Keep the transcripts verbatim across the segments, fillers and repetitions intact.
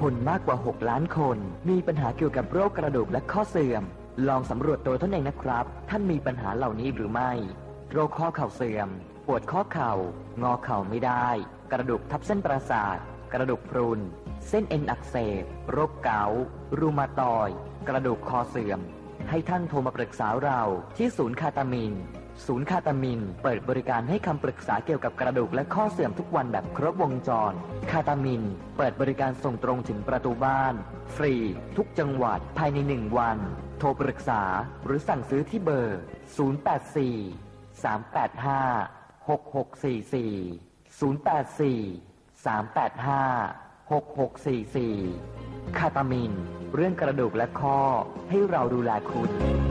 คนมากกว่าหกล้านคนมีปัญหาเกี่ยวกับโรคกระดูกและข้อเสื่อมลองสำรวจตัวท่านเองนะครับท่านมีปัญหาเหล่านี้หรือไม่โรคข้อเข่าเสื่อมปวดข้อเข่างอเข่าไม่ได้กระดูกทับเส้นประสาทกระดูกพรุนเส้นเอ็นอักเสบโรคเกาต์รูมาตอยด์กระดูกคอเสื่อมให้ท่านโทรมาปรึกษาเราที่ศูนย์คาตามินศูนย์คาตามินเปิดบริการให้คำปรึกษาเกี่ยวกับกระดูกและข้อเสื่อมทุกวันแบบครบวงจรคาตามินเปิดบริการส่งตรงถึงประตูบ้านฟรีทุกจังหวัดภายในหนึ่งวันโทรปรึกษาหรือสั่งซื้อที่เบอร์ศูนย์ แปด สี่ สาม แปด ห้า หก หก สี่ สี่ ศูนย์ แปด สี่ สาม แปด ห้า หก หก สี่ สี่คาตามินเรื่องกระดูกและข้อให้เราดูแลคุณ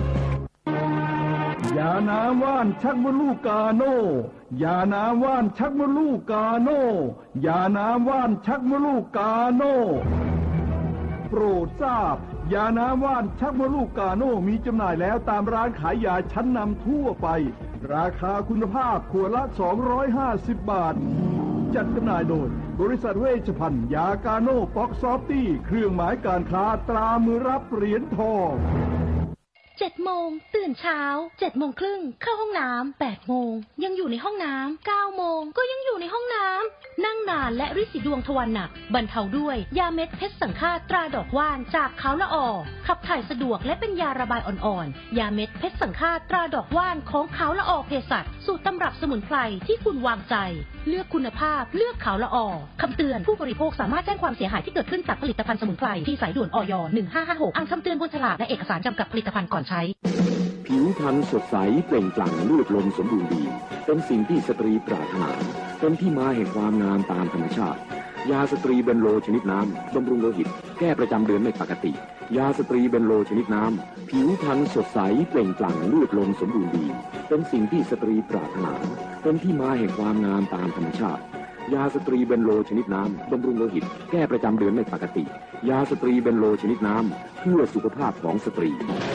ยาน้ำว่านชักมดลูกกาโน่ยาน้ำว่านชักมดลูกกาโน่ยาน้ำว่านชักมดลูกกาโน่โปรดทราบยาน้ำว่านชักมดลูกกาโน่มีจำหน่ายแล้วตามร้านขายยาชั้นนำทั่วไปราคาคุณภาพขวดละสองร้อยห้าสิบบาทจัดจำหน่ายโดยบริษัทเวชภัณฑ์ยากาโน่ป๊อกซอฟตี้เครื่องหมายการค้าตรามือรับเหรียญทองเจ็ดโมงตื่นเช้าเจ็ดโมงครึ่งเข้าห้องน้ำแปดโมงยังอยู่ในห้องน้ำเก้าโมงก็ยังอยู่ในห้องน้ำนั่งนานและริดสีดวงทวารหนักบรรเทาด้วยยาเม็ดเพชรสังฆาตราดอกว่านจากเขาละออขับถ่ายสะดวกและเป็นยาระบายอ่อนๆยาเม็ดเพชรสังฆาตราดอกว่านของเขาละออเภสัชสูตรตำรับสมุนไพรที่คุณวางใจเลือกคุณภาพเลือกเขาละออคำเตือนผู้บริโภคสามารถแจ้งความเสียหายที่เกิดขึ้นจากผลิตภัณฑ์สมุนไพรที่สายด่วนอย หนึ่งห้าห้าหกอ่านคำเตือนบนฉลากและเอกสารกำกับผลิตภัณฑ์ก่อนใช้ผิวพรรณสดใสเปล่งปลั่งรูปลมสมบูรณ์ดีเป็นสิ่งที่สตรีปรารถนาเป็นที่มาแห่งความงามตามธรรมชาติยาสตรีเบนโลชนิดน้ำบำรุงโลหิตแก้ประจำเดือนไม่ปกติยาสตรีเบนโลชนิดน้ำผิวพรรณสดใสเปล่งปลั่งรูปลมสมบูรณ์ดีเป็นสิ่งที่สตรีปรารถนาเป็นที่มาแห่งความงามตามธรรมชาติยาสตรีเบนโลชนิดน้ำบำรุงโลหิตแก้ประจำเดือนไม่ปกติยาสตรีเบนโลชนิดน้ำเพื่อสุขภาพของสตรี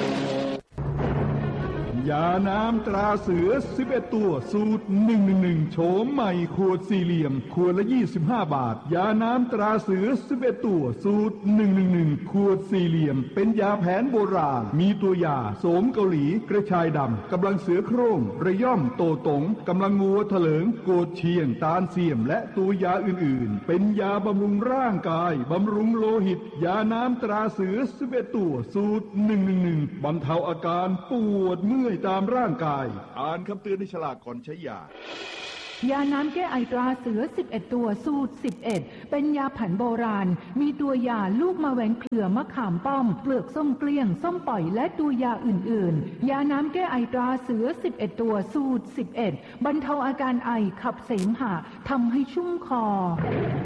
ยาน้ำตราเสือสิบเอ็ดตัวสูตรหนึ่งหนึ่งหนึ่งโฉมใหม่ขวดสี่เหลี่ยมขวดละยี่สิบห้าบาทยาน้ำตราเสือสิบเอ็ดตัวสูตรหนึ่งหนึ่งหนึ่งขวดสี่เหลี่ยมเป็นยาแผนโบราณมีตัวยาโสมเกาหลีกระชายดำกำลังเสือโคร่งระย่อมโตตงกำลังงัวเถลิงโกดเชียงตาลเสียมและตัวยาอื่นๆเป็นยาบำรุงร่างกายบำรุงโลหิตยาน้ำตราเสือสิบเอ็ดตัวสูตรหนึ่งหนึ่งหนึ่งบรรเทาอาการปวดเมื่อยตามร่างกายอ่านคำเตือนในฉลากก่อนใช้ยายาน้ำแก้ไอตราเสือสิบเอ็ดตัวสูตรสิบเอ็ดเป็นยาแผนโบราณมีตัวยาลูกมะแหวงเครือมะขามป้อมเปลือกส้มเกลี้ยงส้มปล่อยและตัวยาอื่นๆยาน้ำแก้ไอตราเสือสิบเอ็ดตัวสูตรสิบเอ็ดบรรเทาอาการไอขับเสมหะทำให้ชุ่มคอ